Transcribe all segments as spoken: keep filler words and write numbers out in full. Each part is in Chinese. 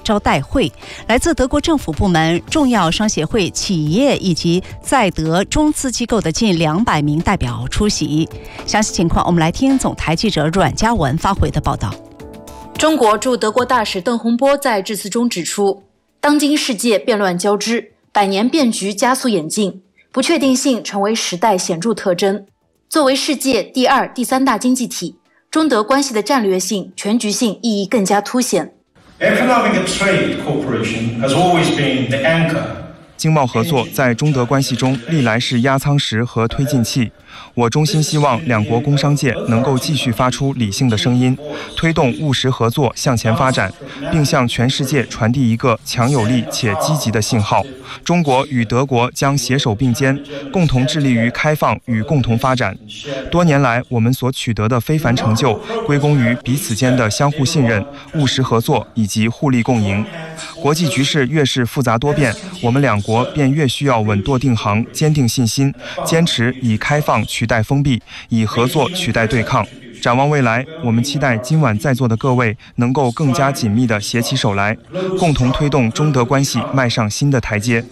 招待会，来自德国政府部门、重要商协会、企业以及在德中资机构的近两百名代表出席。详细情况，我们来听总台记者阮嘉文发回的报道。 中国驻德国大使邓洪波在致辞中指出，当今世界变乱交织，百年变局加速演进，不确定性成为时代显著特征。作为世界第二、第三大经济体，中德关系的战略性、全局性意义更加凸显。 Economic trade cooperation has always been the anchor. 经贸合作在中德关系中历来是压舱石和推进器。我衷心希望两国工商界能够继续发出理性的声音，推动务实合作向前发展，并向全世界传递一个强有力且积极的信号。中国与德国将携手并肩，共同致力于开放与共同发展。多年来我们所取得的非凡成就，归功于彼此间的相互信任、务实合作以及互利共赢。国际局势越是复杂多变，我们两国便越需要稳舵定航、坚定信心，坚持以开放取代封闭，以合作取代对抗。展望未来，我们期待今晚在座的各位能够更加紧密地携起手来，共同推动中德关系迈上新的台阶。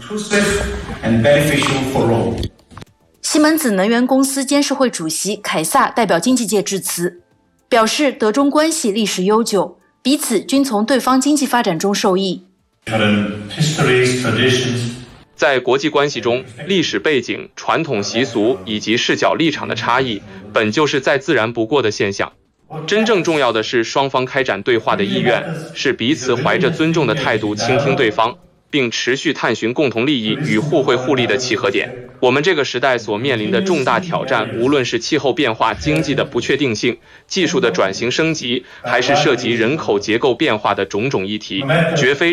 西门子能源公司监事会主席凯撒代表经济界致辞，表示德中关系历史悠久，彼此均从对方经济发展中受益。 在国际关系中，历史背景、传统习俗以及视角立场的差异，本就是再自然不过的现象。真正重要的是双方开展对话的意愿，是彼此怀着尊重的态度倾听对方，并持续探寻共同利益与互惠互利的契合点。我们这个时代所面临的重大挑战，无论是气候变化、经济的不确定性、技术的转型升级，还是涉及人口结构变化的种种议题，绝非